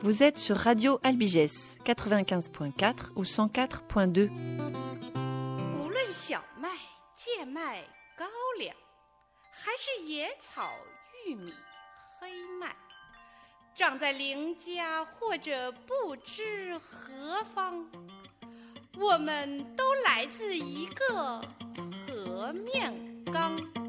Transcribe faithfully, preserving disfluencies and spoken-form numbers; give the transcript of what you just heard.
Vous êtes sur Radio Albigès, quatre-vingt-quinze point quatre ou cent quatre point deux. 无论小麦、贱麦、高粱，还是野草、玉米、黑麦，长在邻家或者不知何方，我们都来自一个和面缸。